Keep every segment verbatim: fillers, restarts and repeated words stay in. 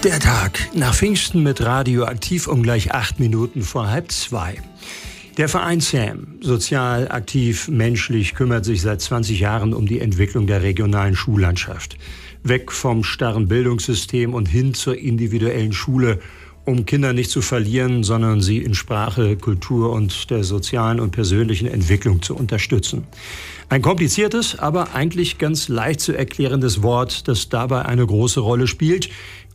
Der Tag nach Pfingsten mit Radio Aktiv um gleich acht Minuten vor halb zwei. Der Verein SAM, sozial aktiv, menschlich, kümmert sich seit zwanzig Jahren um die Entwicklung der regionalen Schullandschaft. Weg vom starren Bildungssystem und hin zur individuellen Schule, um Kinder nicht zu verlieren, sondern sie in Sprache, Kultur und der sozialen und persönlichen Entwicklung zu unterstützen. Ein kompliziertes, aber eigentlich ganz leicht zu erklärendes Wort, das dabei eine große Rolle spielt: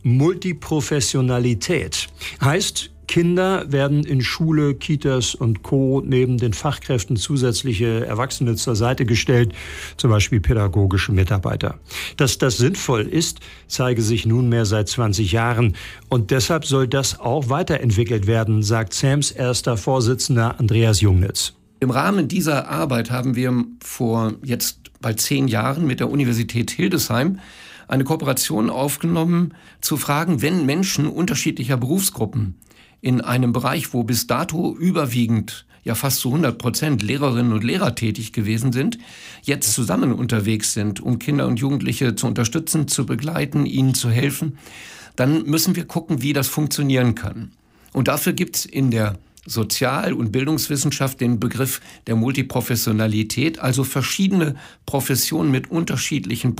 Multiprofessionalität. Heißt, Kinder werden in Schule, Kitas und Co. neben den Fachkräften zusätzliche Erwachsene zur Seite gestellt, zum Beispiel pädagogische Mitarbeiter. Dass das sinnvoll ist, zeige sich nunmehr seit zwanzig Jahren. Und deshalb soll das auch weiterentwickelt werden, sagt SAMs erster Vorsitzender Andreas Jungnitz. Im Rahmen dieser Arbeit haben wir vor jetzt bald zehn Jahren mit der Universität Hildesheim eine Kooperation aufgenommen, zu fragen, wenn Menschen unterschiedlicher Berufsgruppen in einem Bereich, wo bis dato überwiegend, ja fast zu hundert Prozent Lehrerinnen und Lehrer tätig gewesen sind, jetzt zusammen unterwegs sind, um Kinder und Jugendliche zu unterstützen, zu begleiten, ihnen zu helfen, dann müssen wir gucken, wie das funktionieren kann. Und dafür gibt es in der Sozial- und Bildungswissenschaft den Begriff der Multiprofessionalität, also verschiedene Professionen mit unterschiedlichen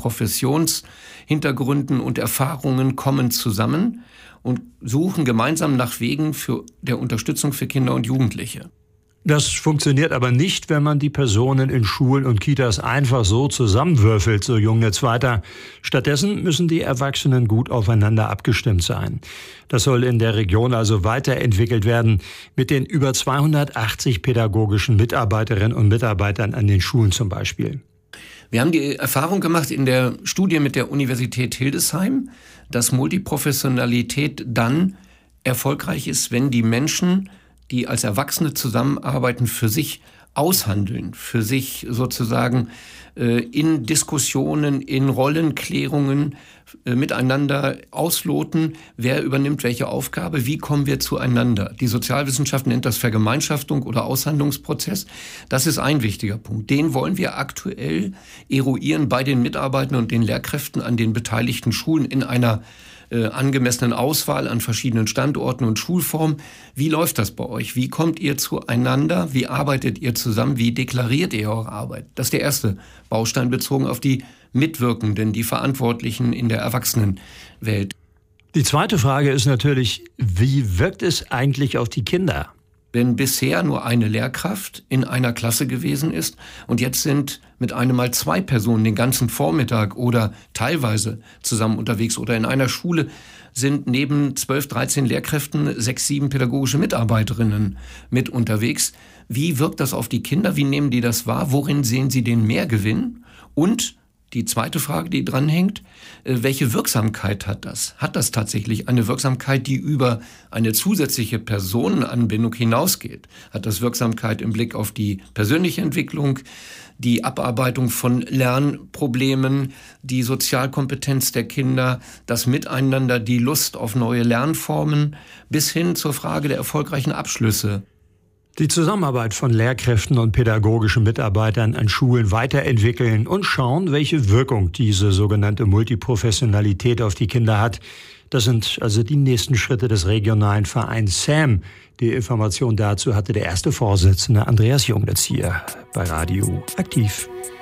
Professionshintergründen und Erfahrungen kommen zusammen und suchen gemeinsam nach Wegen für der Unterstützung für Kinder und Jugendliche. Das funktioniert aber nicht, wenn man die Personen in Schulen und Kitas einfach so zusammenwürfelt, so Jungnitz weiter. Stattdessen müssen die Erwachsenen gut aufeinander abgestimmt sein. Das soll in der Region also weiterentwickelt werden, mit den über zweihundertachtzig pädagogischen Mitarbeiterinnen und Mitarbeitern an den Schulen zum Beispiel. Wir haben die Erfahrung gemacht in der Studie mit der Universität Hildesheim, dass Multiprofessionalität dann erfolgreich ist, wenn die Menschen, die als Erwachsene zusammenarbeiten, für sich aushandeln, für sich sozusagen äh, in Diskussionen, in Rollenklärungen äh, miteinander ausloten, wer übernimmt welche Aufgabe, wie kommen wir zueinander. Die Sozialwissenschaft nennt das Vergemeinschaftung oder Aushandlungsprozess. Das ist ein wichtiger Punkt. Den wollen wir aktuell eruieren bei den Mitarbeitern und den Lehrkräften an den beteiligten Schulen in einer Äh, angemessenen Auswahl an verschiedenen Standorten und Schulformen. Wie läuft das bei euch? Wie kommt ihr zueinander? Wie arbeitet ihr zusammen? Wie deklariert ihr eure Arbeit? Das ist der erste Baustein bezogen auf die Mitwirkenden, die Verantwortlichen in der Erwachsenenwelt. Die zweite Frage ist natürlich, wie wirkt es eigentlich auf die Kinder? Wenn bisher nur eine Lehrkraft in einer Klasse gewesen ist und jetzt sind mit einem Mal zwei Personen den ganzen Vormittag oder teilweise zusammen unterwegs oder in einer Schule sind neben zwölf, dreizehn Lehrkräften sechs, sieben pädagogische Mitarbeiterinnen mit unterwegs. Wie wirkt das auf die Kinder? Wie nehmen die das wahr? Worin sehen sie den Mehrgewinn? Und die zweite Frage, die dranhängt, welche Wirksamkeit hat das? Hat das tatsächlich eine Wirksamkeit, die über eine zusätzliche Personenanbindung hinausgeht? Hat das Wirksamkeit im Blick auf die persönliche Entwicklung, die Abarbeitung von Lernproblemen, die Sozialkompetenz der Kinder, das Miteinander, die Lust auf neue Lernformen, bis hin zur Frage der erfolgreichen Abschlüsse? Die Zusammenarbeit von Lehrkräften und pädagogischen Mitarbeitern an Schulen weiterentwickeln und schauen, welche Wirkung diese sogenannte Multiprofessionalität auf die Kinder hat. Das sind also die nächsten Schritte des regionalen Vereins SAM. Die Information dazu hatte der erste Vorsitzende Andreas Jungnitz hier bei Radio Aktiv.